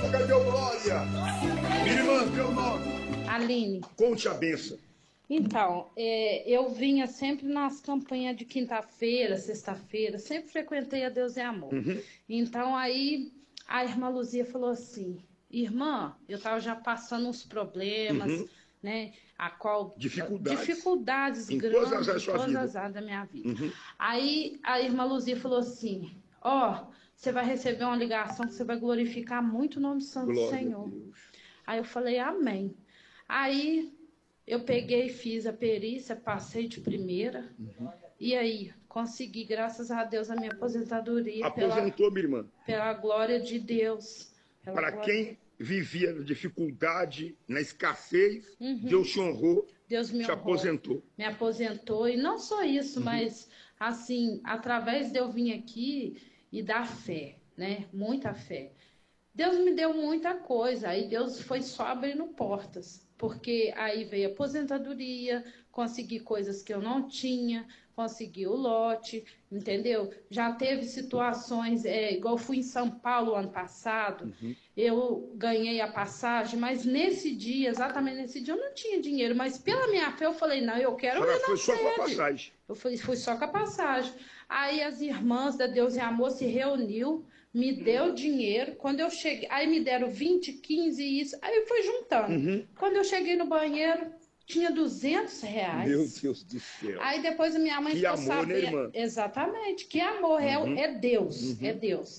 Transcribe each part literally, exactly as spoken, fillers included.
Cadê o glória? Minha irmã, teu nome? Aline. Conte a benção. Então, é, eu vinha sempre nas campanhas de quinta-feira, sexta-feira, sempre frequentei a Deus é Amor. Uhum. Então, aí a irmã Luzia falou assim, irmã, eu estava já passando uns problemas, Uhum. né, a qual... Dificuldades. Dificuldades em grandes, todas as áreas da em sua todas vida. as áreas da minha vida. Uhum. Aí a irmã Luzia falou assim, ó, oh, você vai receber uma ligação que você vai glorificar muito o nome santo do Glória Senhor. a Deus. Aí eu falei, amém. Aí eu peguei, fiz a perícia, passei de primeira. Uhum. E aí, consegui, graças a Deus, a minha aposentadoria. Aposentou, pela, minha irmã. Pela glória de Deus. Para glória... quem vivia na dificuldade, na escassez, uhum. Deus te honrou, Deus me te honrou, aposentou. Me aposentou. E não só isso, uhum. mas, assim, através de eu vir aqui e dar fé, né? Muita fé. Deus me deu muita coisa, aí Deus foi só abrindo portas, porque aí veio a aposentadoria, consegui coisas que eu não tinha, consegui o lote, entendeu? Já teve situações, é, igual eu fui em São Paulo ano passado, uhum. eu ganhei a passagem, mas nesse dia, exatamente nesse dia, eu não tinha dinheiro, mas pela minha fé eu falei, não, eu quero ir na foi só sede. com a passagem. Eu fui, fui só com a passagem. Aí as irmãs da Deus e Amor se reuniu, me deu dinheiro. Quando eu cheguei, aí me deram vinte, quinze e isso. Aí eu fui juntando. Uhum. Quando eu cheguei no banheiro, tinha duzentos reais. Meu Deus do céu. Aí depois a minha mãe que ficou amor, sabendo. Né, irmã? Exatamente, que amor. Uhum. É, é Deus, uhum. é Deus.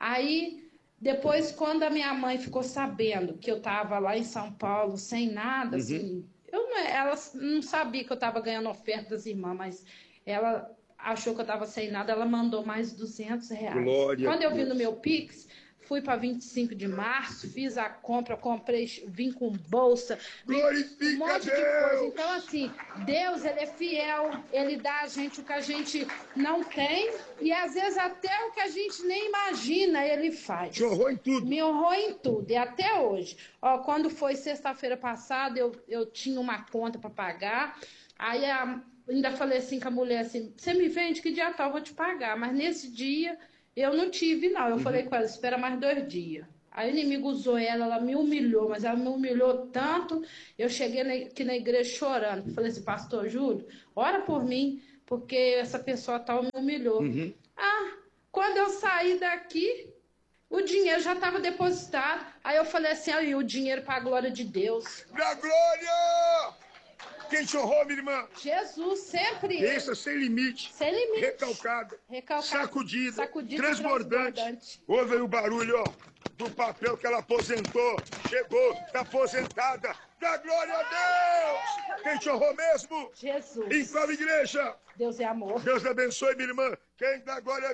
Aí depois, quando a minha mãe ficou sabendo que eu estava lá em São Paulo sem nada, uhum. assim, eu não, ela não sabia que eu estava ganhando oferta das irmãs, mas ela achou que eu estava sem nada, ela mandou mais duzentos reais. Glória Quando eu vim no meu Pix, fui para vinte e cinco de março, fiz a compra, comprei, vim com bolsa, glorifica um monte Deus. de coisa. Então, assim, Deus, Ele é fiel, Ele dá a gente o que a gente não tem e, às vezes, até o que a gente nem imagina, Ele faz. Te honrou em tudo. Me honrou em tudo, e até hoje. Ó, quando foi sexta-feira passada, eu, eu tinha uma conta para pagar, aí a... ainda falei assim com a mulher assim, você me vende, que dia tal eu vou te pagar. Mas nesse dia eu não tive, não. Eu uhum. falei com ela, espera mais dois dias. Aí o inimigo usou ela, ela me humilhou, mas ela me humilhou tanto, eu cheguei na, aqui na igreja chorando. Falei assim, pastor Júlio, ora por mim, porque essa pessoa tal me humilhou. Uhum. Ah, quando eu saí daqui, o dinheiro já estava depositado. Aí eu falei assim, aí o dinheiro para a glória de Deus. Pra glória! Quem te honrou, minha irmã? Jesus, sempre. Pensa sem limite. Sem limite. Recalcada. Recalcada. Sacudida. Sacudida. Transbordante. transbordante. Ouve aí o barulho, ó. Do papel que ela aposentou. Chegou, tá aposentada. Dá glória a Deus! Quem te honrou mesmo? Jesus. Em qual igreja? Deus é amor. Deus abençoe, minha irmã. Quem dá glória a